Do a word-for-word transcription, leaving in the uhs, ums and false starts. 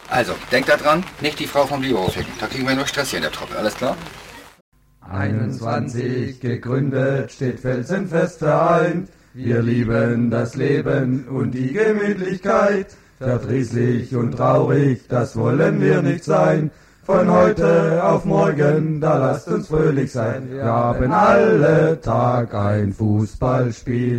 Also, denkt da dran, nicht die Frau vom Bio ficken. Da kriegen wir nur Stress hier in der Truppe, alles klar? einundzwanzig gegründet, steht felsenfest vereint. Wir lieben das Leben und die Gemütlichkeit. Verdrießlich und traurig, das wollen wir nicht sein. Von heute auf morgen, da lasst uns fröhlich sein. Wir haben alle Tag ein Fußballspiel.